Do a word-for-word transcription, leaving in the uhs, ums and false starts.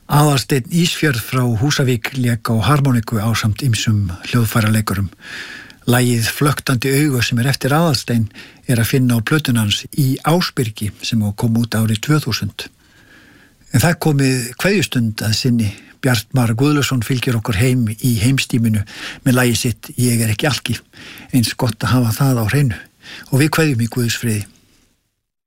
Aðalsteinn Ísfjörð frá Húsavík lék á harmoniku ásamt ýmsum hljóðfæraleikurum. Lagið Flöktandi augu sem er eftir Aðalsteinn er að finna á plötun hans Í Ásbyrgi sem kom út árið tvö þúsund. En það komið kveðjustund að sinni. Bjartmar Guðlason fylgir okkur heim í heimstíminu með lagið sitt Ég er ekki alki. Eins gott að hafa það á hreinu. Og við kveðjum í Guðs friði.